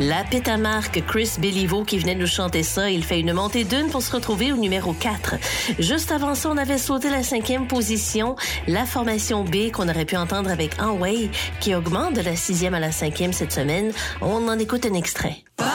La pétamarque Chris Béliveau qui venait nous chanter ça, il fait une montée d'une pour se retrouver au numéro 4. Juste avant ça, on avait sauté la 5e position, la formation B qu'on aurait pu entendre avec Anway, qui augmente de la 6e à la 5e cette semaine. On en écoute un extrait.